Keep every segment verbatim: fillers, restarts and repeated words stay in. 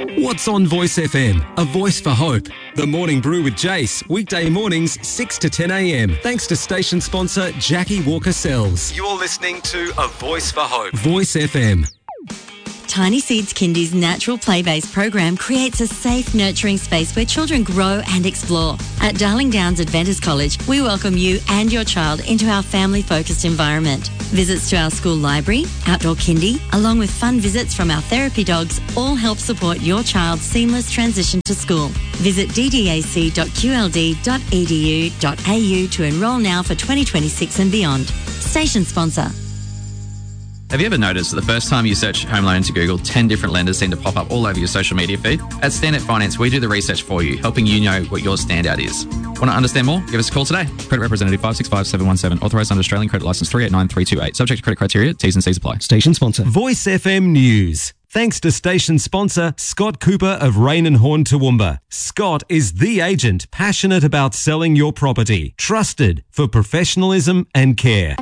What's on Voice F M? A voice for hope. The Morning Brew with Jace. Weekday mornings, six to ten a.m. Thanks to station sponsor Jackie Walker Sells. You're listening to A Voice for Hope. Voice F M. Tiny Seeds Kindy's natural play-based program creates a safe, nurturing space where children grow and explore. At Darling Downs Adventist College, we welcome you and your child into our family-focused environment. Visits to our school library, outdoor kindy, along with fun visits from our therapy dogs, all help support your child's seamless transition to school. Visit d d a c dot q l d dot e d u dot a u to enrol now for twenty twenty-six and beyond. Station sponsor. Have you ever noticed that the first time you search home loan into Google, ten different lenders seem to pop up all over your social media feed? At Standout Finance, we do the research for you, helping you know what your standout is. Want to understand more? Give us a call today. Credit representative five six five seven one seven, authorised under Australian Credit Licence three eight nine three two eight. Subject to credit criteria, T's and C's apply. Station sponsor. Voice F M News. Thanks to station sponsor Scott Cooper of Rain and Horn Toowoomba. Scott is the agent passionate about selling your property. Trusted for professionalism and care.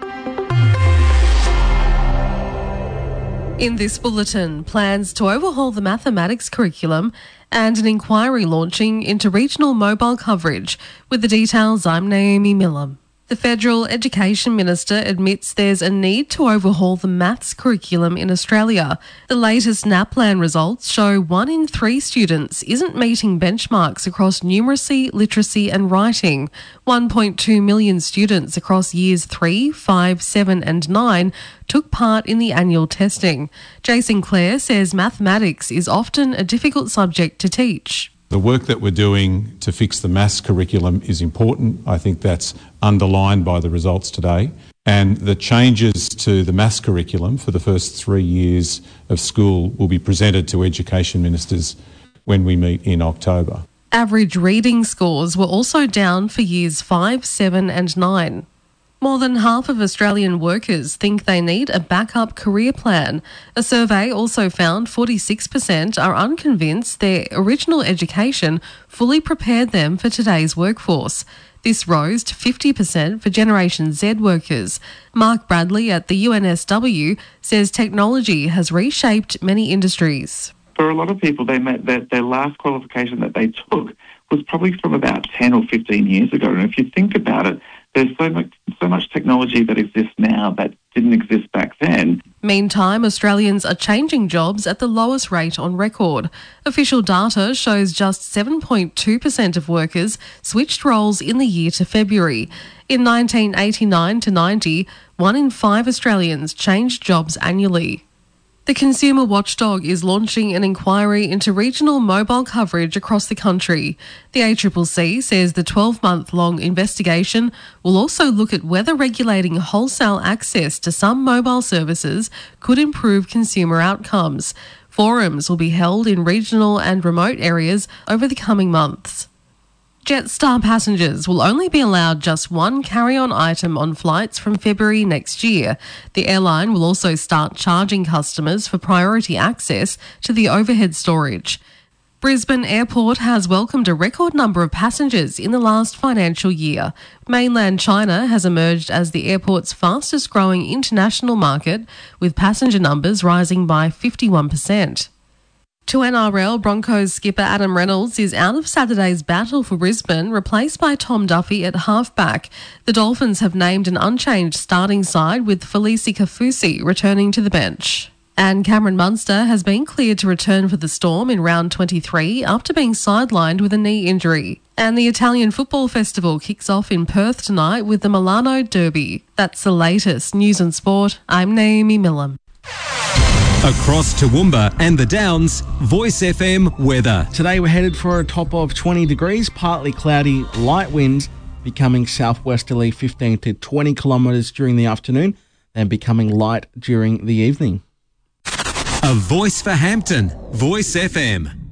In this bulletin, plans to overhaul the mathematics curriculum and an inquiry launching into regional mobile coverage. With the details, I'm Naomi Miller. The Federal Education Minister admits there's a need to overhaul the maths curriculum in Australia. The latest NAPLAN results show one in three students isn't meeting benchmarks across numeracy, literacy and writing. one point two million students across years three, five, seven and nine took part in the annual testing. Jason Clare says mathematics is often a difficult subject to teach. The work that we're doing to fix the maths curriculum is important. I think that's underlined by the results today. And the changes to the maths curriculum for the first three years of school will be presented to education ministers when we meet in October. Average reading scores were also down for years five, seven and nine. More than half of Australian workers think they need a backup career plan. A survey also found forty-six percent are unconvinced their original education fully prepared them for today's workforce. This rose to fifty percent for Generation Z workers. Mark Bradley at the U N S W says technology has reshaped many industries. For a lot of people, they met their, their last qualification that they took was probably from about ten or fifteen years ago. And if you think about it, there's so much, so much technology that exists now that didn't exist back then. Meantime, Australians are changing jobs at the lowest rate on record. Official data shows just seven point two percent of workers switched roles in the year to February. In nineteen eighty-nine to ninety, one in five Australians changed jobs annually. The Consumer Watchdog is launching an inquiry into regional mobile coverage across the country. The A C C C says the twelve-month-long investigation will also look at whether regulating wholesale access to some mobile services could improve consumer outcomes. Forums will be held in regional and remote areas over the coming months. Jetstar passengers will only be allowed just one carry-on item on flights from February next year. The airline will also start charging customers for priority access to the overhead storage. Brisbane Airport has welcomed a record number of passengers in the last financial year. Mainland China has emerged as the airport's fastest-growing international market, with passenger numbers rising by fifty-one percent. To N R L, Broncos skipper Adam Reynolds is out of Saturday's battle for Brisbane, replaced by Tom Duffy at halfback. The Dolphins have named an unchanged starting side, with Felice Kafusi returning to the bench. And Cameron Munster has been cleared to return for the Storm in round twenty-three after being sidelined with a knee injury. And the Italian Football Festival kicks off in Perth tonight with the Milano Derby. That's the latest news and sport. I'm Naomi Miller. Across Toowoomba and the Downs, Voice F M weather. Today we're headed for a top of twenty degrees, partly cloudy, light winds becoming southwesterly fifteen to twenty kilometres during the afternoon, then becoming light during the evening. A voice for Hampton, Voice F M.